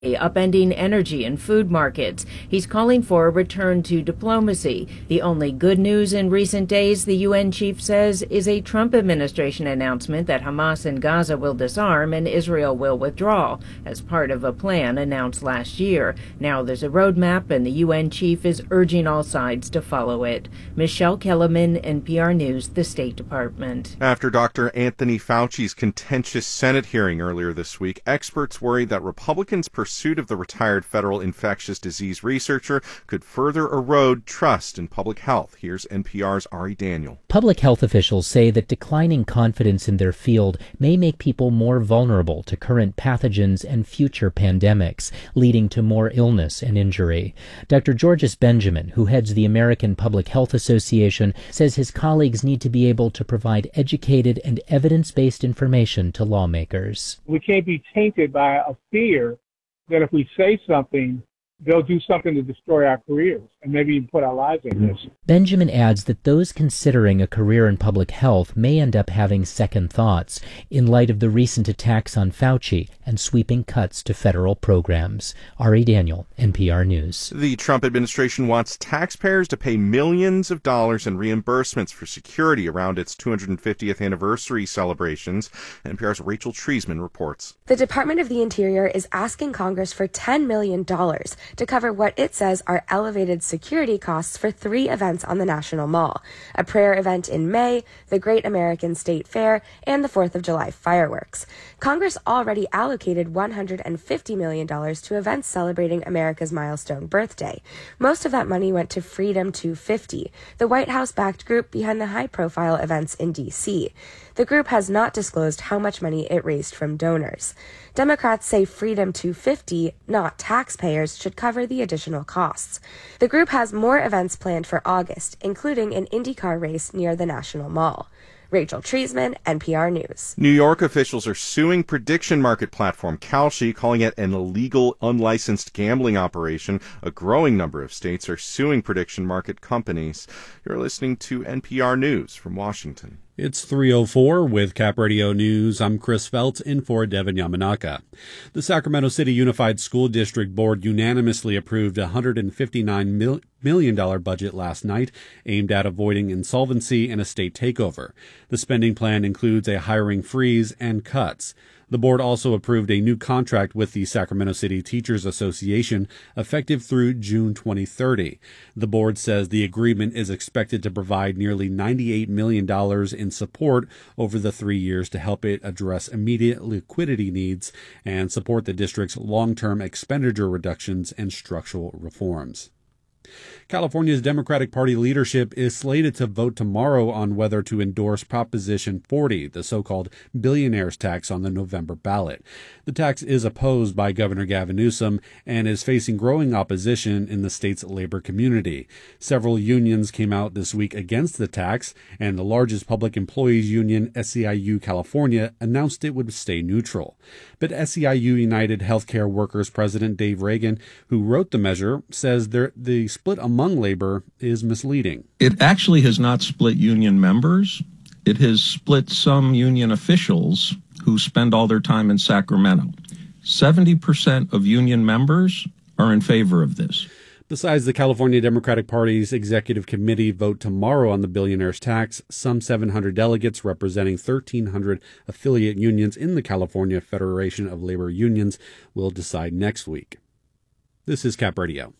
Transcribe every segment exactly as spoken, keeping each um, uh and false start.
upending energy and food markets. He's calling for a return to diplomacy. The only good news in recent days, the U N chief says, is a Trump administration announcement that Hamas in Gaza will disarm and Israel will withdraw as part of a plan announced last year. Now there's a roadmap, and the U N chief is urging all sides to follow it. Michelle Kellerman, N P R News, the State Department. After Doctor Anthony Fauci's contentious Senate hearing earlier this week, experts worry that Republicans' pursuit of the retired federal infectious disease researcher could further erode trust in public health. Here's N P R's Ari Daniel. Public health officials say that declining confidence in their field may make people more vulnerable to current pathogens and future pandemics, leading to more illness and injury. Doctor Georges Benjamin, who heads the American Public Health Association, says his colleagues need to be able to provide educated and evidence-based information to lawmakers. We can't be tainted by a fear that if we say something, they'll do something to destroy our careers and maybe even put our lives at risk. Benjamin adds that those considering a career in public health may end up having second thoughts in light of the recent attacks on Fauci and sweeping cuts to federal programs. Ari Daniel, N P R News. The Trump administration wants taxpayers to pay millions of dollars in reimbursements for security around its two hundred fiftieth anniversary celebrations. N P R's Rachel Treisman reports. The Department of the Interior is asking Congress for ten million dollars to cover what it says are elevated security costs for three events on the National Mall: a prayer event in May, the Great American State Fair, and the fourth of July fireworks. Congress already allocated one hundred fifty million dollars to events celebrating America's milestone birthday. Most of that money went to Freedom two fifty, the White House-backed group behind the high-profile events in D C. The group has not disclosed how much money it raised from donors. Democrats say Freedom two fifty, not taxpayers, should cover the additional costs. The group has more events planned for August, including an IndyCar race near the National Mall. Rachel Treisman, N P R News. New York officials are suing prediction market platform Kalshi, calling it an illegal, unlicensed gambling operation. A growing number of states are suing prediction market companies. You're listening to N P R News from Washington. It's three oh four with Cap Radio News. I'm Chris Feltz in for Devin Yamanaka. The Sacramento City Unified School District Board unanimously approved a one hundred fifty-nine million dollars budget last night aimed at avoiding insolvency and a state takeover. The spending plan includes a hiring freeze and cuts. The board also approved a new contract with the Sacramento City Teachers Association effective through June twenty thirty. The board says the agreement is expected to provide nearly ninety-eight million dollars in support over the three years to help it address immediate liquidity needs and support the district's long-term expenditure reductions and structural reforms. California's Democratic Party leadership is slated to vote tomorrow on whether to endorse Proposition forty, the so-called billionaires tax, on the November ballot. The tax is opposed by Governor Gavin Newsom and is facing growing opposition in the state's labor community. Several unions came out this week against the tax, and the largest public employees union, S E I U California, announced it would stay neutral. But S E I U United Healthcare Workers President Dave Reagan, who wrote the measure, says there, the split among labor is misleading. It actually has not split union members. It has split some union officials who spend all their time in Sacramento. seventy percent of union members are in favor of this. Besides the California Democratic Party's executive committee vote tomorrow on the billionaires tax, some seven hundred delegates representing thirteen hundred affiliate unions in the California Federation of Labor Unions will decide next week. This is Cap Radio.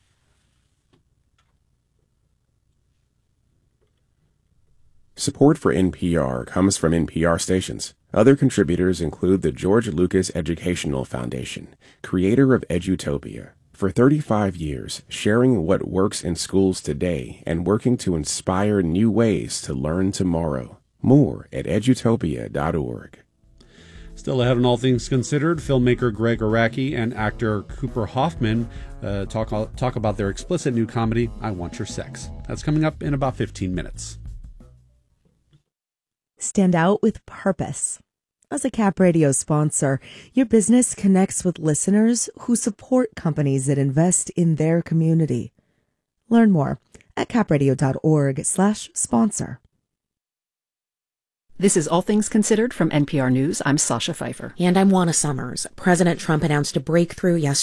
Support for N P R comes from N P R stations. Other contributors include the George Lucas Educational Foundation, creator of Edutopia. For thirty-five years, sharing what works in schools today and working to inspire new ways to learn tomorrow. More at edutopia dot org. Still ahead on All Things Considered, filmmaker Greg Araki and actor Cooper Hoffman uh, talk, talk about their explicit new comedy, I Want Your Sex. That's coming up in about fifteen minutes. Stand out with purpose. As a Cap Radio sponsor, your business connects with listeners who support companies that invest in their community. Learn more at capradio dot org slash sponsor. This is All Things Considered from N P R News. I'm Sasha Pfeiffer. And I'm Juana Summers. President Trump announced a breakthrough yesterday.